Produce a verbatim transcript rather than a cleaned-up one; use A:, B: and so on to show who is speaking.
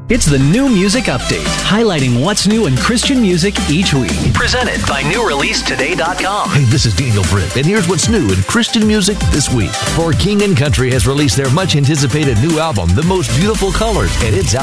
A: It's the New Music Update, highlighting what's new in Christian music each week. Presented by new release today dot com.
B: Hey, this is Daniel Britt, and here's what's new in Christian music this week. For King and Country has released their much-anticipated new album, The Most Beautiful Colors, and it's out